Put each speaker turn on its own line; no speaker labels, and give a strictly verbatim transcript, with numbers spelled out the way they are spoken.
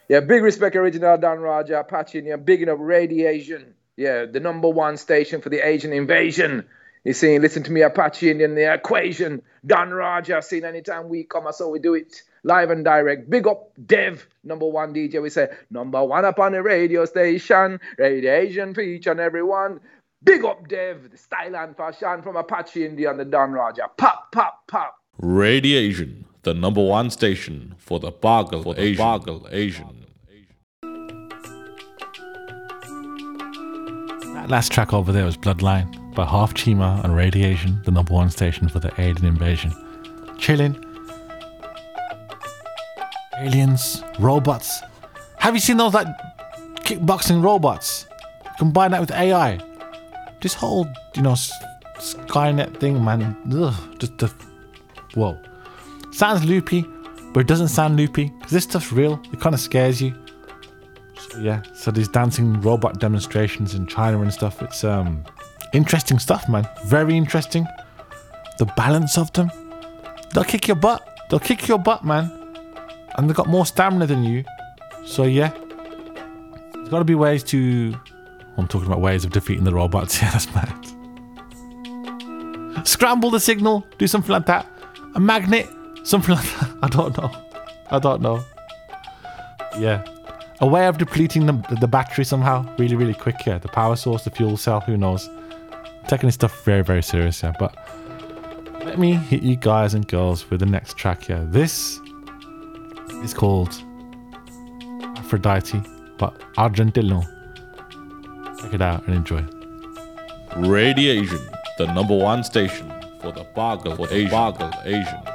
Yeah, big respect, original Don Raja, Apache, and you're bigging up Radiation. Yeah, the number one station for the Asian invasion. You're saying, listen to me, Apache Indian, the equation. Don Raja, saying anytime we come, so we do it live and direct. Big up Dev, number one D J. We say, number one up on the radio station. Radiation preach on everyone. Big up Dev, the style and fashion from Apache India and the Don Raja. Pop, pop, pop.
Radiation, the number one station for the Bargle for the Asian. Bargle Asian.
That last track over there was Bloodline by Half Chima and Radiation, the number one station for the alien invasion. Chilling. Aliens, robots. Have you seen those like kickboxing robots? Combine that with A I. This whole, you know, Skynet thing, man. Ugh, just the whoa. Sounds loopy, but it doesn't sound loopy because this stuff's real. It kind of scares you. So yeah, so these dancing robot demonstrations in China and stuff. It's um interesting stuff, man. Very interesting. The balance of them. They'll kick your butt. They'll kick your butt, man. And they've got more stamina than you. So yeah, there's got to be ways to. I'm talking about ways of defeating the robots. Yeah, that's mad. Scramble the signal. Do something like that. A magnet. Something like that. I don't know. I don't know. Yeah. A way of depleting the, the battery somehow. Really, really quick. Yeah. The power source, the fuel cell. Who knows? Taking this stuff very, very serious. Yeah. But let me hit you guys and girls with the next track. Yeah. This is called Aphrodite by Argentino. Check it out and enjoy.
Radiation, the number one station for the Bargle for Asian. Bargle Asian.